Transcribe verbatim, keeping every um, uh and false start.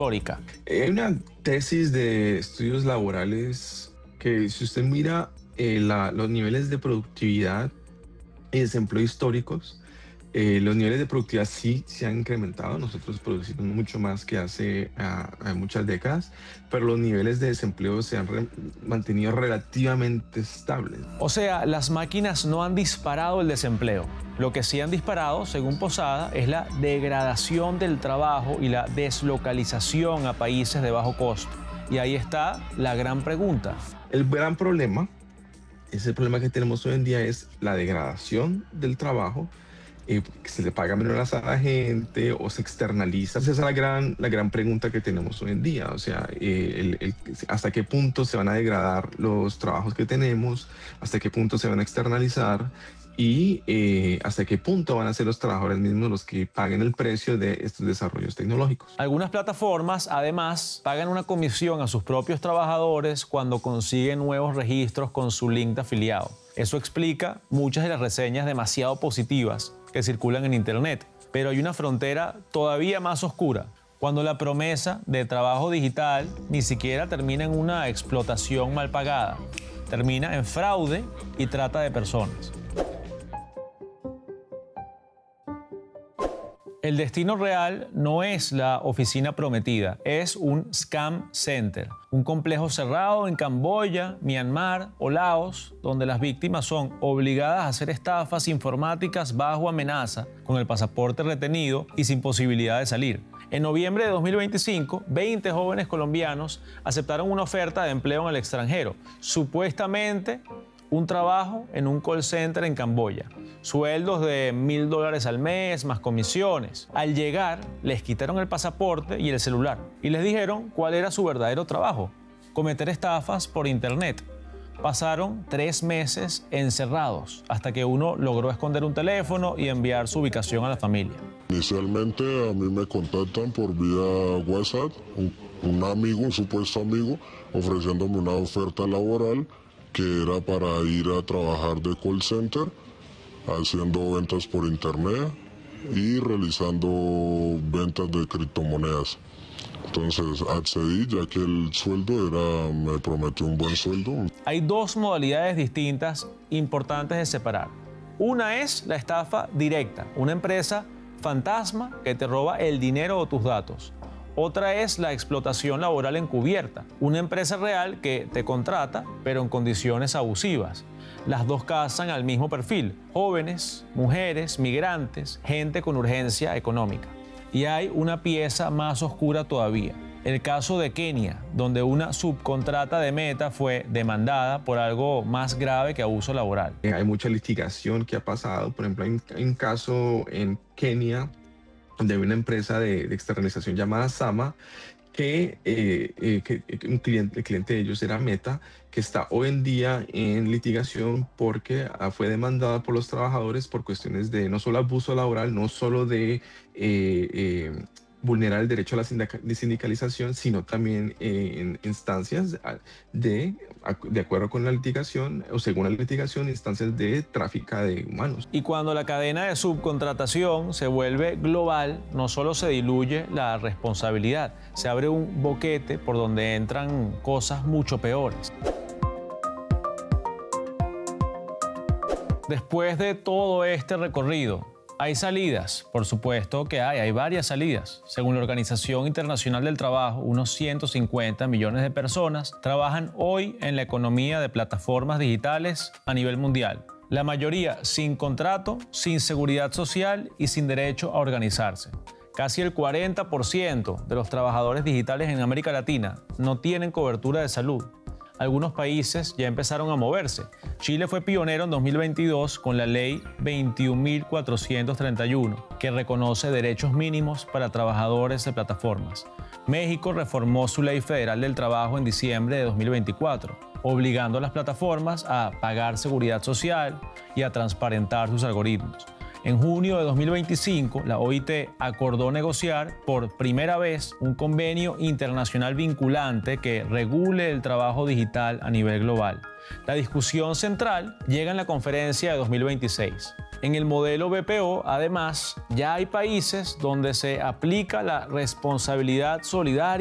histórica. Hay una tesis de estudios laborales que, si usted mira eh, la, los niveles de productividad y desempleo históricos, Eh, los niveles de productividad sí se han incrementado. Nosotros producimos mucho más que hace uh, muchas décadas, pero los niveles de desempleo se han re mantenido relativamente estables. O sea, las máquinas no han disparado el desempleo. Lo que sí han disparado, según Posada, es la degradación del trabajo y la deslocalización a países de bajo costo. Y ahí está la gran pregunta. El gran problema, ese problema que tenemos hoy en día, es la degradación del trabajo. Eh, que se le paga menos a la gente o se externaliza. Esa es la gran, la gran pregunta que tenemos hoy en día. O sea, eh, el, el, hasta qué punto se van a degradar los trabajos que tenemos, hasta qué punto se van a externalizar y eh, hasta qué punto van a ser los trabajadores mismos los que paguen el precio de estos desarrollos tecnológicos. Algunas plataformas, además, pagan una comisión a sus propios trabajadores cuando consiguen nuevos registros con su link de afiliado. Eso explica muchas de las reseñas demasiado positivas que circulan en Internet. Pero hay una frontera todavía más oscura, cuando la promesa de trabajo digital ni siquiera termina en una explotación mal pagada, termina en fraude y trata de personas. El destino real no es la oficina prometida, es un scam center, un complejo cerrado en Camboya, Myanmar o Laos, donde las víctimas son obligadas a hacer estafas informáticas bajo amenaza, con el pasaporte retenido y sin posibilidad de salir. En noviembre de dos mil veinticinco, veinte jóvenes colombianos aceptaron una oferta de empleo en el extranjero, supuestamente un trabajo en un call center en Camboya. Sueldos de mil dólares al mes, más comisiones. Al llegar, les quitaron el pasaporte y el celular y les dijeron cuál era su verdadero trabajo: cometer estafas por internet. Pasaron tres meses encerrados hasta que uno logró esconder un teléfono y enviar su ubicación a la familia. Inicialmente a mí me contactan por vía WhatsApp, un, un amigo, un supuesto amigo, ofreciéndome una oferta laboral que era para ir a trabajar de call center, haciendo ventas por internet y realizando ventas de criptomonedas. Entonces accedí, ya que el sueldo era, me prometió un buen sueldo. Hay dos modalidades distintas importantes de separar. Una es la estafa directa, una empresa fantasma que te roba el dinero o tus datos. Otra es la explotación laboral encubierta, una empresa real que te contrata, pero en condiciones abusivas. Las dos cazan al mismo perfil: jóvenes, mujeres, migrantes, gente con urgencia económica. Y hay una pieza más oscura todavía: el caso de Kenia, donde una subcontrata de Meta fue demandada por algo más grave que abuso laboral. Hay mucha litigación que ha pasado. Por ejemplo, hay un caso en Kenia donde hay una empresa de, de externalización llamada Sama, que, eh, eh, que un cliente, el cliente de ellos era Meta, que está hoy en día en litigación porque ah, fue demandada por los trabajadores por cuestiones de no solo abuso laboral, no solo de eh, eh, vulnerar el derecho a la sindicalización, sino también eh, en instancias de, de acuerdo con la litigación o según la litigación, instancias de tráfico de humanos. Y cuando la cadena de subcontratación se vuelve global, no solo se diluye la responsabilidad, se abre un boquete por donde entran cosas mucho peores. Después de todo este recorrido, hay salidas, por supuesto que hay, hay varias salidas. Según la Organización Internacional del Trabajo, unos ciento cincuenta millones de personas trabajan hoy en la economía de plataformas digitales a nivel mundial. La mayoría sin contrato, sin seguridad social y sin derecho a organizarse. Casi el cuarenta por ciento de los trabajadores digitales en América Latina no tienen cobertura de salud. Algunos países ya empezaron a moverse. Chile fue pionero en dos mil veintidós con la Ley veintiún mil cuatrocientos treinta y uno, que reconoce derechos mínimos para trabajadores de plataformas. México reformó su Ley Federal del Trabajo en diciembre de dos mil veinticuatro, obligando a las plataformas a pagar seguridad social y a transparentar sus algoritmos. En junio de dos mil veinticinco, la O I T acordó negociar por primera vez un convenio internacional vinculante que regule el trabajo digital a nivel global. La discusión central llega en la conferencia de dos mil veintiséis. En el modelo B P O, además, ya hay países donde se aplica la responsabilidad solidaria